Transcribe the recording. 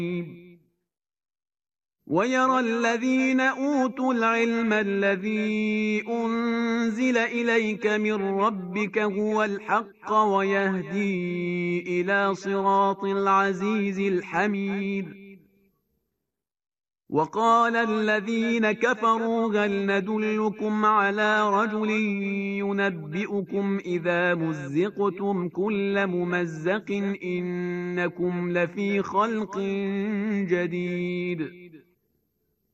ويرى الذين أوتوا العلم الذي أنزل إليك من ربك هو الحق ويهدي إلى صراط العزيز الحميد. وقال الذين كفروا هل ندلكم على رجل ينبئكم إذا مزقتم كل ممزق إنكم لفي خلق جديد.